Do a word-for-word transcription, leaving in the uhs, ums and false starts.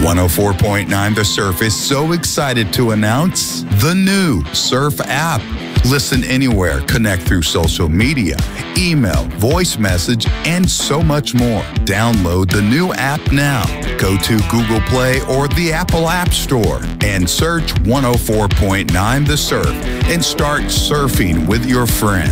one oh four point nine The Surf is so excited to announce the new Surf app. Listen anywhere, connect through social media, email, voice message, and so much more. Download the new app now. Go to Google Play or the Apple App Store and search one oh four point nine The Surf and start surfing with your friends.